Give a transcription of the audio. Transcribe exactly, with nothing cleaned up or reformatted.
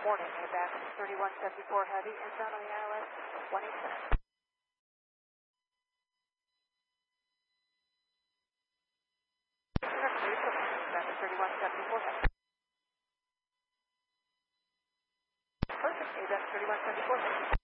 morning, ABAC thirty-one seventy-four Heavy, inbound on the I L S one eighty-seven. ABAC thirty-one seventy-four Heavy. Perfect, ABAC thirty-one seventy-four Heavy.